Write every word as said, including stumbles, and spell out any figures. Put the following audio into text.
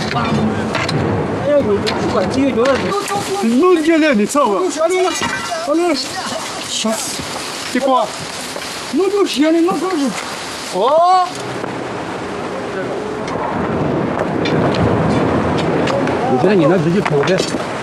哎呀，有不管这个有点弄进来你走吧。 小林了，小林了， 啥？这个， 弄就行了，弄就是。 哦。 我觉得你那直接跑呗。